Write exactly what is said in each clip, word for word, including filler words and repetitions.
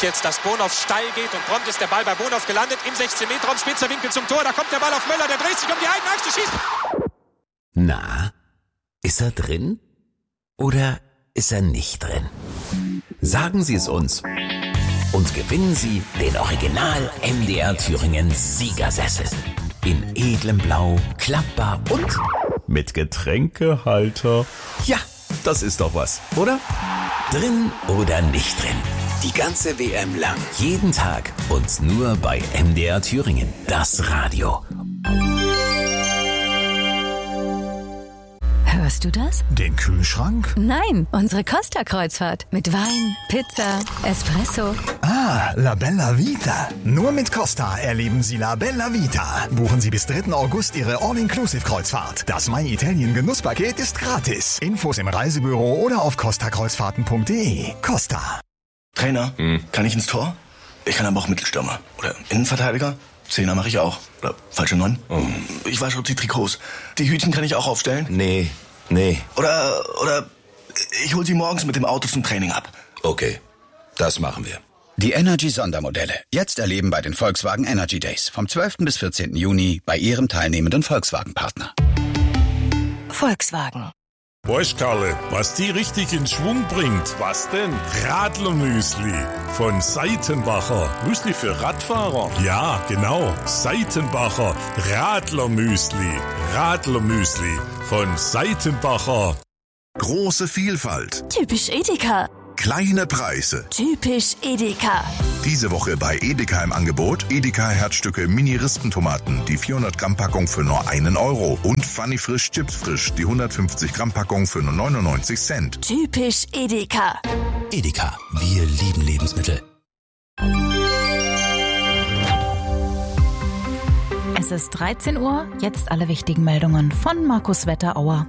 jetzt, dass Bonhoff steil geht und prompt ist der Ball bei Bonhoff gelandet im sechzehn Meter Raum, spitzer Winkel zum Tor, da kommt der Ball auf Möller, der dreht sich um die eigene Achse, schießt. Na, ist er drin oder ist er nicht drin? Sagen Sie es uns und gewinnen Sie den Original M D R Thüringen Siegersessel. In edlem Blau, klappbar und mit Getränkehalter. Ja, das ist doch was, oder? Drin oder nicht drin? Die ganze W M lang. Jeden Tag und nur bei M D R Thüringen. Das Radio. Hörst du das? Den Kühlschrank? Nein, unsere Costa-Kreuzfahrt. Mit Wein, Pizza, Espresso. Ah, La Bella Vita. Nur mit Costa erleben Sie La Bella Vita. Buchen Sie bis dritten August Ihre All-Inclusive-Kreuzfahrt. Das My Italien Genusspaket ist gratis. Infos im Reisebüro oder auf costa kreuzfahrten punkt de. Costa. Trainer, hm. kann ich ins Tor? Ich kann aber auch Mittelstürmer. Oder Innenverteidiger? Zehner mache ich auch. Oder falsche Neun? Oh. Ich wasche die Trikots. Die Hütchen kann ich auch aufstellen? Nee, nee. Oder, oder ich hol sie morgens mit dem Auto zum Training ab. Okay, das machen wir. Die Energy-Sondermodelle. Jetzt erleben bei den Volkswagen Energy Days. Vom zwölften bis vierzehnten Juni bei Ihrem teilnehmenden Volkswagen-Partner. Volkswagen. Weißt Karle, was die richtig in Schwung bringt? Was denn? Radlermüsli von Seitenbacher. Müsli für Radfahrer? Ja, genau. Seitenbacher Radlermüsli. Radlermüsli von Seitenbacher. Große Vielfalt. Typisch Edeka. Kleine Preise. Typisch Edeka. Diese Woche bei Edeka im Angebot Edeka Herzstücke Mini-Rispentomaten, die vierhundert Gramm Packung für nur einen Euro und Funny Frisch Chips Frisch, die hundertfünfzig Gramm Packung für nur neunundneunzig Cent. Typisch Edeka. Edeka, wir lieben Lebensmittel. Es ist dreizehn Uhr, jetzt alle wichtigen Meldungen von Markus Wetterauer.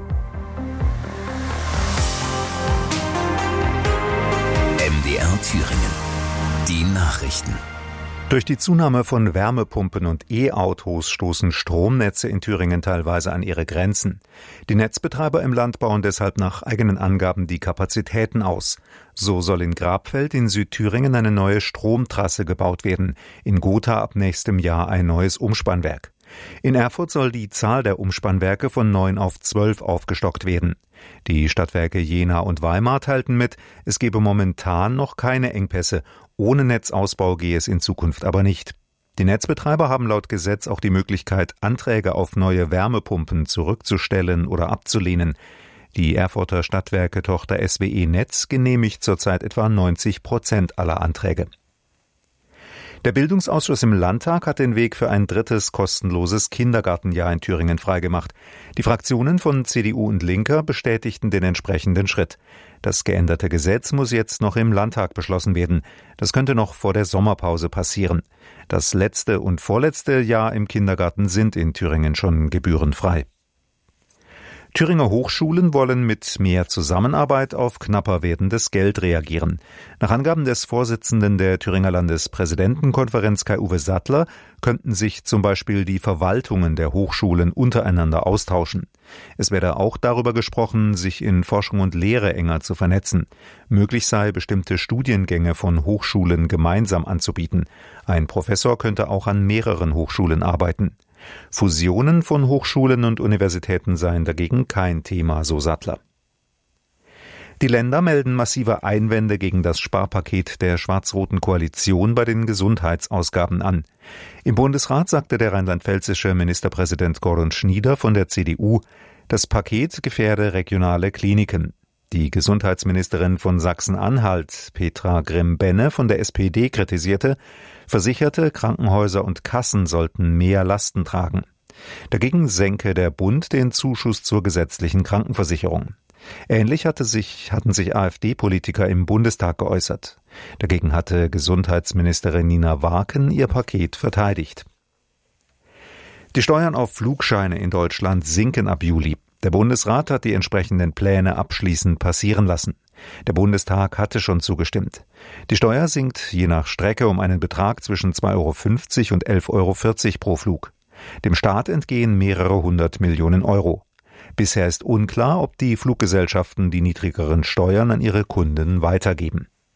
M D R Thüringen. Die Nachrichten. Durch die Zunahme von Wärmepumpen und E-Autos stoßen Stromnetze in Thüringen teilweise an ihre Grenzen. Die Netzbetreiber im Land bauen deshalb nach eigenen Angaben die Kapazitäten aus. So soll in Grabfeld in Südthüringen eine neue Stromtrasse gebaut werden, in Gotha ab nächstem Jahr ein neues Umspannwerk. In Erfurt soll die Zahl der Umspannwerke von neun auf zwölf aufgestockt werden. Die Stadtwerke Jena und Weimar teilten mit, es gebe momentan noch keine Engpässe. Ohne Netzausbau gehe es in Zukunft aber nicht. Die Netzbetreiber haben laut Gesetz auch die Möglichkeit, Anträge auf neue Wärmepumpen zurückzustellen oder abzulehnen. Die Erfurter Stadtwerke-Tochter S W E Netz genehmigt zurzeit etwa neunzig Prozent aller Anträge. Der Bildungsausschuss im Landtag hat den Weg für ein drittes kostenloses Kindergartenjahr in Thüringen freigemacht. Die Fraktionen von C D U und Linker bestätigten den entsprechenden Schritt. Das geänderte Gesetz muss jetzt noch im Landtag beschlossen werden. Das könnte noch vor der Sommerpause passieren. Das letzte und vorletzte Jahr im Kindergarten sind in Thüringen schon gebührenfrei. Thüringer Hochschulen wollen mit mehr Zusammenarbeit auf knapper werdendes Geld reagieren. Nach Angaben des Vorsitzenden der Thüringer Landespräsidentenkonferenz Kai-Uwe Sattler könnten sich zum Beispiel die Verwaltungen der Hochschulen untereinander austauschen. Es werde auch darüber gesprochen, sich in Forschung und Lehre enger zu vernetzen. Möglich sei, bestimmte Studiengänge von Hochschulen gemeinsam anzubieten. Ein Professor könnte auch an mehreren Hochschulen arbeiten. Fusionen von Hochschulen und Universitäten seien dagegen kein Thema, so Sattler. Die Länder melden massive Einwände gegen das Sparpaket der schwarz-roten Koalition bei den Gesundheitsausgaben an. Im Bundesrat sagte der rheinland-pfälzische Ministerpräsident Gordon Schnieder von der C D U, das Paket gefährde regionale Kliniken. Die Gesundheitsministerin von Sachsen-Anhalt, Petra Grimm-Benne von der S P D, kritisierte, versicherte, Krankenhäuser und Kassen sollten mehr Lasten tragen. Dagegen senke der Bund den Zuschuss zur gesetzlichen Krankenversicherung. Ähnlich hatte sich, hatten sich AfD-Politiker im Bundestag geäußert. Dagegen hatte Gesundheitsministerin Nina Warken ihr Paket verteidigt. Die Steuern auf Flugscheine in Deutschland sinken ab Juli. Der Bundesrat hat die entsprechenden Pläne abschließend passieren lassen. Der Bundestag hatte schon zugestimmt. Die Steuer sinkt je nach Strecke um einen Betrag zwischen zwei Euro fünfzig und elf Euro vierzig pro Flug. Dem Staat entgehen mehrere hundert Millionen Euro. Bisher ist unklar, ob die Fluggesellschaften die niedrigeren Steuern an ihre Kunden weitergeben.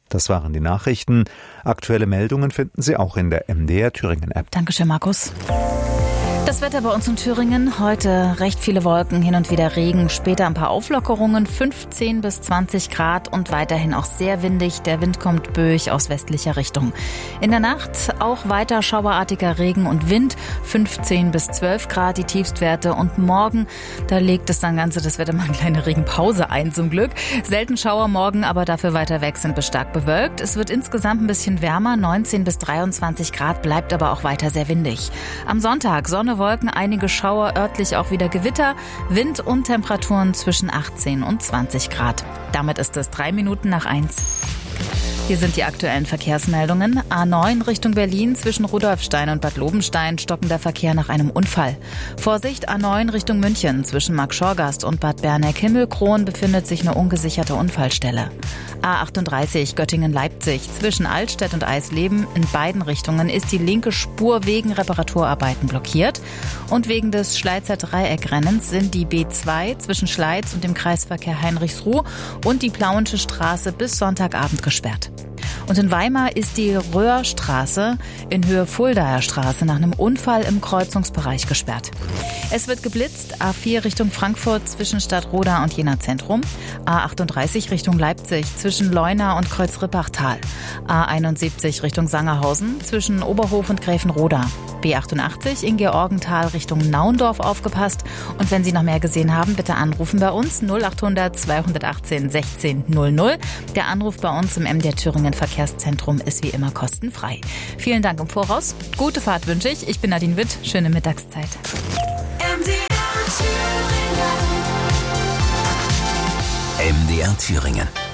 Das waren die Nachrichten. Aktuelle Meldungen finden Sie auch in der M D R Thüringen App. Dankeschön, Markus. Das Wetter bei uns in Thüringen. Heute recht viele Wolken, hin und wieder Regen, später ein paar Auflockerungen, fünfzehn bis zwanzig Grad und weiterhin auch sehr windig. Der Wind kommt böig aus westlicher Richtung. In der Nacht auch weiter schauerartiger Regen und Wind, fünfzehn bis zwölf Grad die Tiefstwerte. Und morgen, da legt es dann Ganze das Wetter mal eine kleine Regenpause ein zum Glück. Selten Schauer morgen, aber dafür weiter weg sind bis stark bewölkt. Es wird insgesamt ein bisschen wärmer, neunzehn bis dreiundzwanzig Grad, bleibt aber auch weiter sehr windig. Am Sonntag Sonne, Wolken, einige Schauer, örtlich auch wieder Gewitter, Wind und Temperaturen zwischen achtzehn und zwanzig Grad. Damit ist es drei Minuten nach eins. Hier sind die aktuellen Verkehrsmeldungen. A neun Richtung Berlin zwischen Rudolfstein und Bad Lobenstein stockender Verkehr nach einem Unfall. Vorsicht, A neun Richtung München zwischen Marktschorgast und Bad Berneck-Himmelkron befindet sich eine ungesicherte Unfallstelle. A achtunddreißig Göttingen-Leipzig zwischen Altstedt und Eisleben in beiden Richtungen ist die linke Spur wegen Reparaturarbeiten blockiert. Und wegen des Schleizer Dreieckrennens sind die B zwei zwischen Schleiz und dem Kreisverkehr Heinrichsruh und die Plauensche Straße bis Sonntagabend gesperrt. Und in Weimar ist die Röhrstraße in Höhe Fuldaer Straße nach einem Unfall im Kreuzungsbereich gesperrt. Es wird geblitzt, A vier Richtung Frankfurt zwischen Stadtroda und Jena Zentrum, A achtunddreißig Richtung Leipzig zwischen Leuna und Kreuzrippachtal, A einundsiebzig Richtung Sangerhausen zwischen Oberhof und Gräfenroda, B achtundachtzig in Georgenthal Richtung Naundorf aufgepasst. Und wenn Sie noch mehr gesehen haben, bitte anrufen bei uns null achthundert zweihundertachtzehn sechzehn null null. Der Anruf bei uns im M D R Thüringen Verkehrszentrum ist wie immer kostenfrei. Vielen Dank im Voraus. Gute Fahrt wünsche ich. Ich bin Nadine Witt. Schöne Mittagszeit. M D R Thüringen. M D R Thüringen.